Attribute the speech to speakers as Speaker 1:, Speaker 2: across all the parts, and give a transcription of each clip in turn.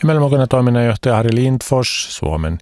Speaker 1: Ja meillä on mukana toiminnanjohtaja Harri Lindfors Suomen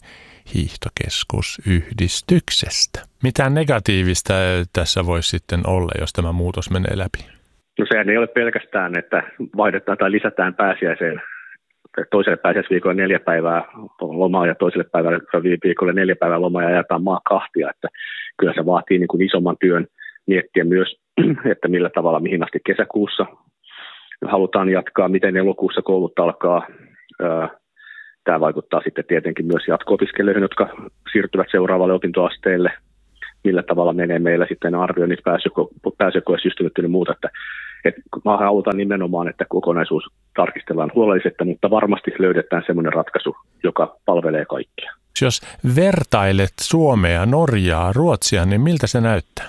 Speaker 1: hiihtokeskusyhdistyksestä. Mitä negatiivista tässä voisi sitten olla, jos tämä muutos menee läpi?
Speaker 2: No sehän ei ole pelkästään, että vaihdetaan tai lisätään pääsiäiseen. Toiselle pääsiäisviikolle 4 päivää lomaa ja toiselle viikolle 4 päivää lomaa ja ajetaan maa kahtia. Että kyllä se vaatii niin kuin isomman työn miettiä myös, että millä tavalla, mihin asti kesäkuussa halutaan jatkaa, miten elokuussa koulut alkaa. Tämä vaikuttaa sitten tietenkin myös jatko-opiskelijoihin, jotka siirtyvät seuraavalle opintoasteelle. Millä tavalla menee meillä sitten arvioinnit, pääsykoesysteemit ja muuta. Että mä halutaan nimenomaan, että kokonaisuus tarkistellaan huolellisesti, mutta varmasti löydetään semmoinen ratkaisu, joka palvelee kaikkia.
Speaker 1: Jos vertailet Suomea, Norjaa, Ruotsia, niin miltä se näyttää?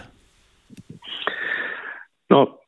Speaker 1: No,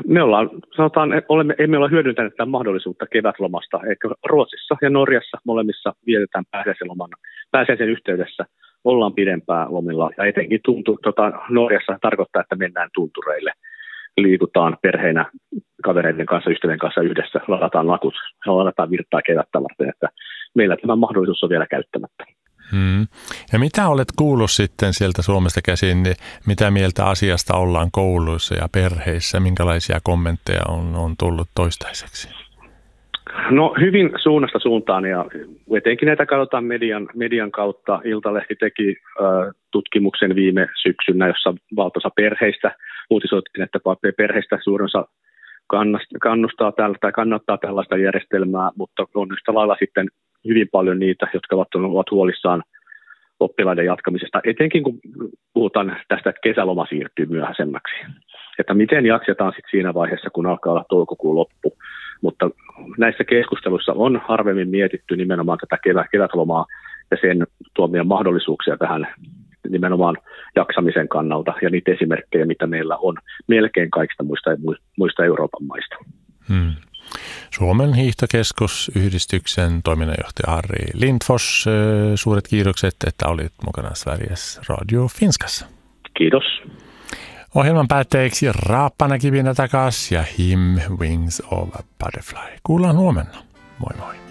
Speaker 1: emme ole hyödyntäneet tätä mahdollisuutta kevätlomasta. Eikä Ruotsissa ja Norjassa molemmissa vietetään pääsiäisen yhteydessä. Ollaan pidempään lomilla ja etenkin Norjassa tarkoittaa, että mennään tuntureille. Liikutaan perheinä, kavereiden kanssa, ystävien kanssa yhdessä, ladataan lakut, ladataan virtaa kevättä varten, että meillä tämä mahdollisuus on vielä käyttämättä. Ja mitä olet kuullut sitten sieltä Suomesta käsin, niin mitä mieltä asiasta ollaan kouluissa ja perheissä, minkälaisia kommentteja on tullut toistaiseksi?
Speaker 2: No hyvin suunnasta suuntaan ja etenkin näitä katsotaan median kautta. Iltalehti teki tutkimuksen viime syksynä, jossa valtaosa perheistä uutisoitiin, että perheistä suurin osa kannattaa tällaista järjestelmää, mutta on yhtä lailla sitten hyvin paljon niitä, jotka ovat huolissaan oppilaiden jatkamisesta, etenkin kun puhutaan tästä, että kesäloma siirtyy myöhäisemmäksi. Että miten jaksetaan sitten siinä vaiheessa, kun alkaa olla toukokuun loppu. Mutta näissä keskusteluissa on harvemmin mietitty nimenomaan tätä kevätlomaa ja sen tuomia mahdollisuuksia tähän nimenomaan jaksamisen kannalta ja niitä esimerkkejä, mitä meillä on melkein kaikista muista Euroopan maista.
Speaker 1: Suomen hiihtokeskusyhdistyksen toiminnanjohtaja Harri Lindfors, suuret kiitokset, että olit mukana Sveriges Radio Finskassa.
Speaker 2: Kiitos.
Speaker 1: Ohjelman päätteeksi Raappana kivinä takas ja Him Wings of a Butterfly. Kuullaan huomenna. Moi moi.